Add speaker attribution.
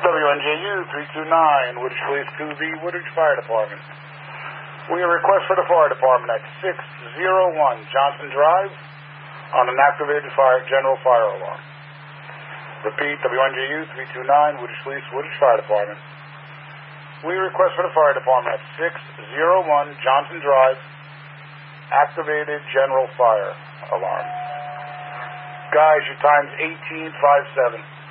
Speaker 1: WNJU 329, Woodridge Police to the Woodridge Fire Department. We have a request for the fire department at 601 Johnson Drive on an activated general fire alarm. Repeat, WNJU 329, Woodridge Police, Woodridge Fire Department. We request for the fire department at 601 Johnson Drive, activated general fire alarm. Guys, your time's 18:57.